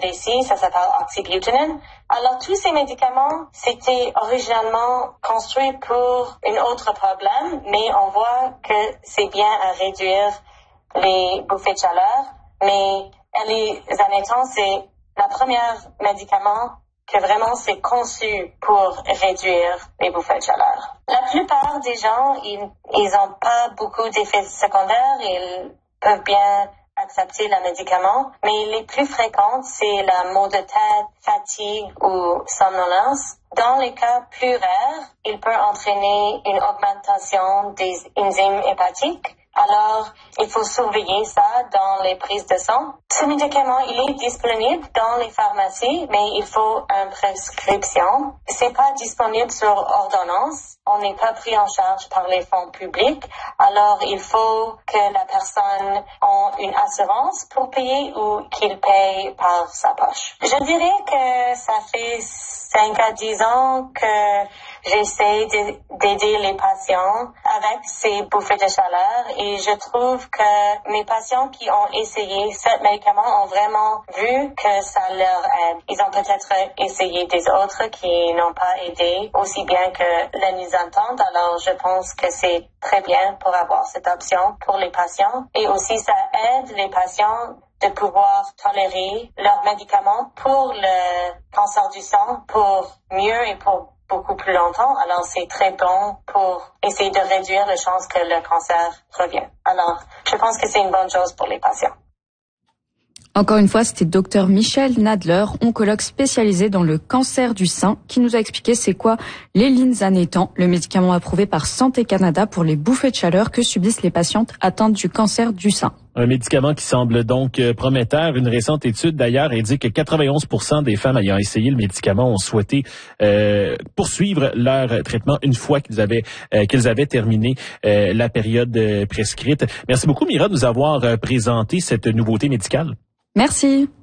ADC, ça s'appelle oxybutynin. Alors, tous ces médicaments, c'était originalement construit pour un autre problème, mais on voit que c'est bien à réduire les bouffées de chaleur. Mais les anétons, c'est le premier médicament que vraiment c'est conçu pour réduire les bouffées de chaleur. La plupart des gens, ils ont pas beaucoup d'effets secondaires, ils peuvent bien accepter le médicament, mais les plus fréquentes, c'est la maux de tête, fatigue ou somnolence. Dans les cas plus rares, il peut entraîner une augmentation des enzymes hépatiques. Alors, il faut surveiller ça dans les prises de sang. Ce médicament, il est disponible dans les pharmacies, mais il faut une prescription. C'est pas disponible sur ordonnance. On n'est pas pris en charge par les fonds publics. Alors, il faut que la personne ait une assurance pour payer ou qu'il paye par sa poche. Je dirais que ça fait 5 à 10 ans que j'essaie d'aider les patients avec ces bouffées de chaleur et je trouve que mes patients qui ont essayé ce médicament ont vraiment vu que ça leur aide. Ils ont peut-être essayé des autres qui n'ont pas aidé aussi bien que la nuisantante. Alors je pense que c'est très bien pour avoir cette option pour les patients et aussi ça aide les patients de pouvoir tolérer leurs médicaments pour le cancer du sang pour mieux et pour beaucoup plus longtemps. Alors, c'est très bon pour essayer de réduire les chances que le cancer revienne. Alors, je pense que c'est une bonne chose pour les patients. Encore une fois, c'était Dr Michel Nadler, oncologue spécialisé dans le cancer du sein, qui nous a expliqué c'est quoi l'élinzanétan, le médicament approuvé par Santé Canada pour les bouffées de chaleur que subissent les patientes atteintes du cancer du sein. Un médicament qui semble donc prometteur. Une récente étude d'ailleurs indique que 91% des femmes ayant essayé le médicament ont souhaité poursuivre leur traitement une fois qu'ils avaient terminé la période prescrite. Merci beaucoup Mira de nous avoir présenté cette nouveauté médicale. Merci.